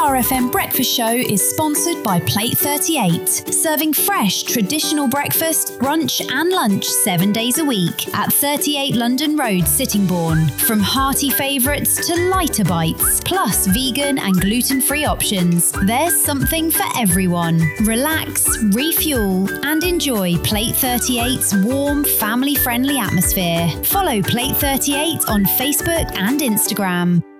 RFM Breakfast Show is sponsored by Plate 38, serving fresh traditional breakfast, brunch and lunch 7 days a week at 38 London Road, Sittingbourne. From hearty favourites to lighter bites, plus vegan and gluten-free options, there's something for everyone. Relax, refuel and enjoy Plate 38's warm, family-friendly atmosphere. Follow Plate 38 on Facebook and Instagram.